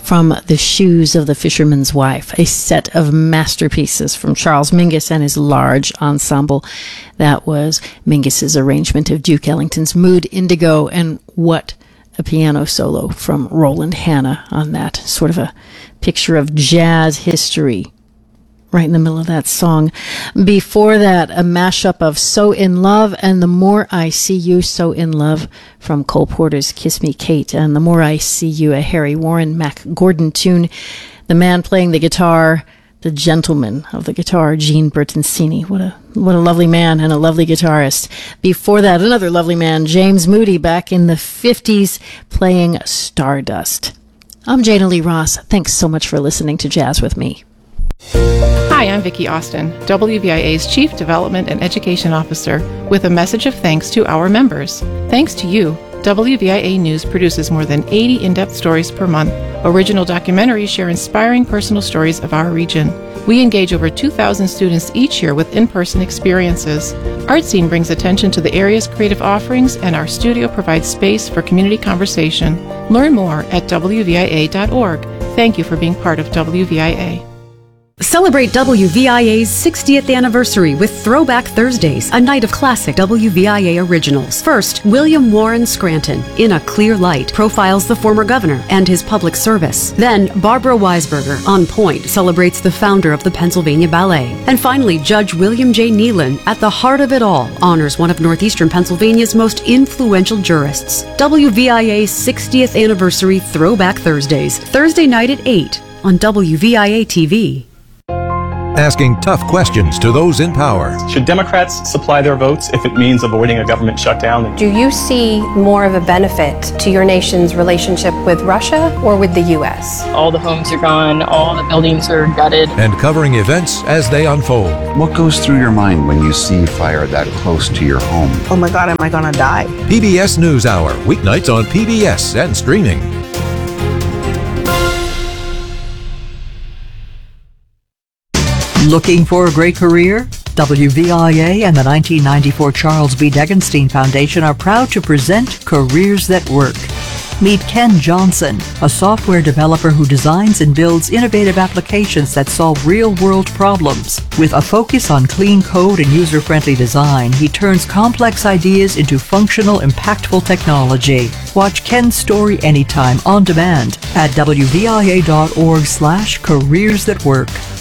from The Shoes of the Fisherman's Wife, a set of masterpieces from Charles Mingus and his large ensemble. That was Mingus's arrangement of Duke Ellington's Mood Indigo, and what a piano solo from Roland Hanna on that. Sort of a picture of jazz history right in the middle of that song. Before that, a mashup of So in Love and The More I See You, So in Love from Cole Porter's Kiss Me Kate, and The More I See You, a Harry Warren Mac Gordon tune. The man playing the guitar, the gentleman of the guitar, Gene Bertoncini. What a lovely man and a lovely guitarist. Before that, another lovely man, James Moody, back in the 50s, playing Stardust. I'm Jana Lee Ross. Thanks so much for listening to Jazz with me. Hi, I'm Vicki Austin, WVIA's Chief Development and Education Officer, with a message of thanks to our members. Thanks to you, WVIA News produces more than 80 in-depth stories per month. Original documentaries share inspiring personal stories of our region. We engage over 2,000 students each year with in-person experiences. ArtScene brings attention to the area's creative offerings, and our studio provides space for community conversation. Learn more at WVIA.org. Thank you for being part of WVIA. Celebrate WVIA's 60th anniversary with Throwback Thursdays, a night of classic WVIA originals. First, William Warren Scranton, In a Clear Light, profiles the former governor and his public service. Then, Barbara Weisberger, On Point, celebrates the founder of the Pennsylvania Ballet. And finally, Judge William J. Nealon, At the Heart of It All, honors one of northeastern Pennsylvania's most influential jurists. WVIA's 60th anniversary Throwback Thursdays, Thursday night at 8 on WVIA TV. Asking tough questions to those in power. Should Democrats supply their votes if it means avoiding a government shutdown? Do you see more of a benefit to your nation's relationship with Russia or with the U.S.? All the homes are gone, all the buildings are gutted. And covering events as they unfold. What goes through your mind when you see fire that close to your home? Oh my God, am I gonna die? PBS NewsHour, weeknights on PBS and streaming. Looking for a great career? WVIA and the 1994 Charles B. Degenstein Foundation are proud to present Careers That Work. Meet Ken Johnson, a software developer who designs and builds innovative applications that solve real-world problems. With a focus on clean code and user-friendly design, he turns complex ideas into functional, impactful technology. Watch Ken's story anytime on demand at WVIA.org/careers that work.